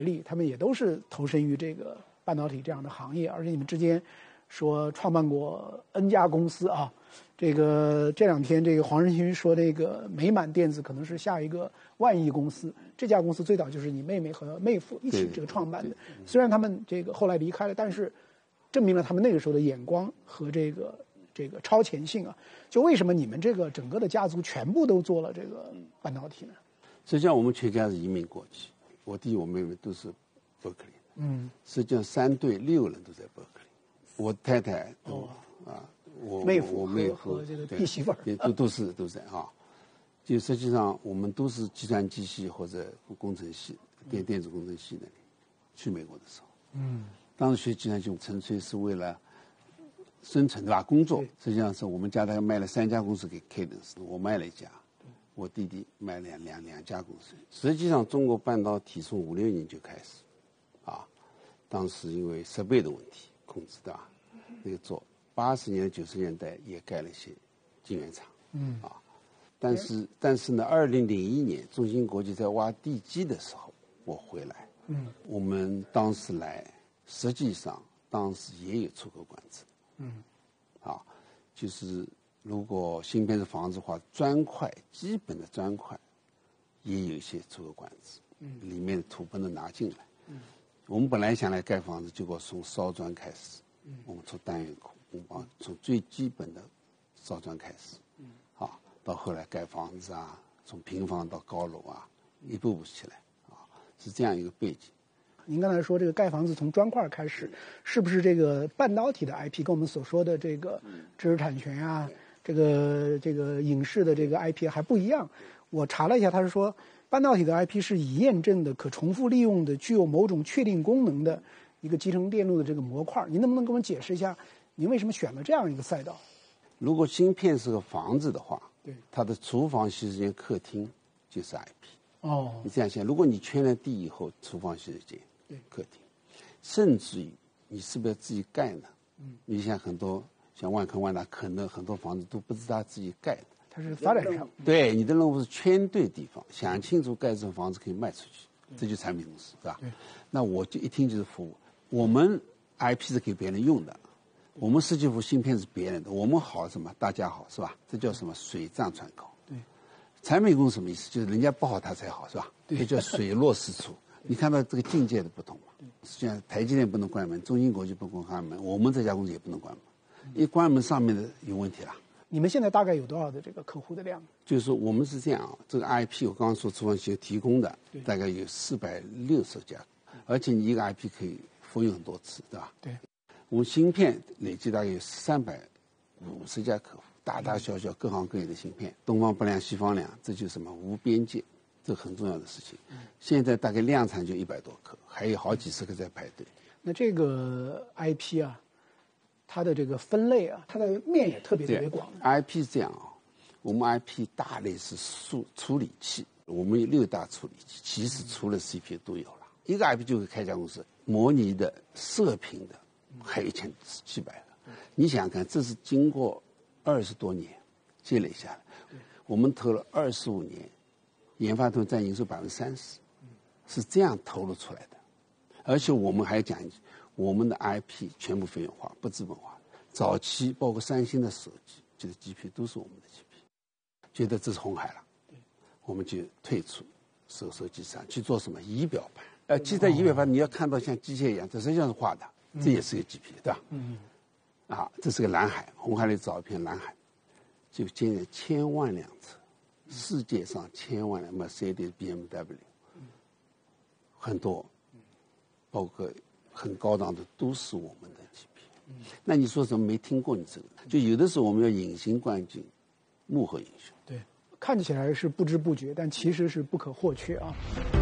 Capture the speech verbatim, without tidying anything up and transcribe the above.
力，他们也都是投身于这个半导体这样的行业，而且你们之间说创办过 N 家公司啊。这个这两天，这个黄仁勋说，这个美满电子可能是下一个万亿公司。这家公司最早就是你妹妹和妹夫一起这个创办的。虽然他们这个后来离开了，但是证明了他们那个时候的眼光和这个这个超前性啊。就为什么你们这个整个的家族全部都做了这个半导体呢？ 实际上，我们全家是移民过去，我弟我妹妹都是伯克利。嗯，实际上三对六人都在伯克利，我太太都、哦、啊。我妹夫我妹夫和这个弟媳妇儿都都是都是啊，就实际上我们都是计算机系或者工程系、电电子工程系那里去美国的时候，嗯，当时学计算机纯粹是为了生存对吧？工作实际上是我们家大概卖了三家公司给 Cadence， 我卖了一家，我弟弟卖了两两两家公司。实际上中国半导体从五六年就开始，啊，当时因为设备的问题控制对吧？那个做。八十年代、九十年代也盖了一些晶圆厂，嗯啊，但是但是呢，二零零一年中芯国际在挖地基的时候，我回来，嗯，我们当时来，实际上当时也有出口管制，嗯，啊，就是如果芯片是房子的话，砖块基本的砖块也有一些出口管制，嗯，里面的土不能拿进来，嗯，我们本来想来盖房子，结果从烧砖开始，嗯，我们出单元库。啊，从最基本的烧砖开始，啊，到后来盖房子啊，从平房到高楼啊，一步步起来，啊，是这样一个背景。 您刚才说这个盖房子从砖块开始，是不是这个半导体的 I P 跟我们所说的这个知识产权啊，这个这个影视的这个 I P 还不一样？我查了一下，他是说半导体的 I P 是已验证的、可重复利用的、具有某种确定功能的一个集成电路的这个模块。您能不能给我们解释一下？您为什么选了这样一个赛道？ 如果芯片是个房子的话， 对， 它的厨房、洗手间、客厅就是 I P。 哦， 你这样想，如果你圈了地以后，厨房、洗手间、 对， 客厅，甚至于你是不是要自己盖呢？嗯，你像很多像万科、万达，可能很多房子都不是他自己盖的， 它是发展商。 对，你的任务是圈对地方，想清楚盖这种房子可以卖出去，这就是产品公司，是吧？ 对， 那我就一听就是服务，我们 I P 是给别人用的。我们设计部芯片是别人的，我们好什么？大家好是吧？这叫什么？水涨船高。 对， 产品工什么意思？就是人家不好他才好是吧？ 对， 这叫水落石出。你看到这个境界的不同吗？实际上台积电不能关门，中芯国际不能关门，我们这家公司也不能关门，一关门上面的有问题了。 你们现在大概有多少的这个客户的量？ 就是说我们是这样啊，这个 I P 我刚刚说厨房协提供的大概有四百六十家，而且你一个 I P 可以复用很多次，对吧？ 对。 我们芯片累计大概有三百五十家客户，大大小小各行各业的芯片，东方不亮西方亮，这就是什么无边界，这很重要的事情。现在大概量产就一百多颗，还有好几十个在排队。 那这个 I P 啊，它的这个分类啊，它的面也特别特别广。 I P 是这样啊，我们 I P 大类是处处理器，我们有六大处理器，其实除了 C P U 都有了。一个 I P 就会开一家公司，模拟的、射频的。还有一千七百个，你想想看，这是经过二十多年积累下来，我们投了二十五年，研发投占营收百分之三十，是这样投入出来的。而且我们还讲，我们的 I P 全部费用化，不资本化。早期包括三星的手机，这个 G P U 都是我们的 G P U， 觉得这是红海了，我们就退出手手机上去做什么仪表盘。呃，其实在仪表盘你要看到像机械一样，这实际上是画的。这也是个 G P U， 对吧？嗯，啊，这是个蓝海，红海里找一片蓝海，就建了千万辆车，世界上千万辆 Mercedes、B M W， 很多，包括很高档的都是我们的 G P U。那你说什么没听过你这个？就有的时候我们要隐形冠军，幕后英雄。 对，看起来是不知不觉，但其实是不可或缺啊。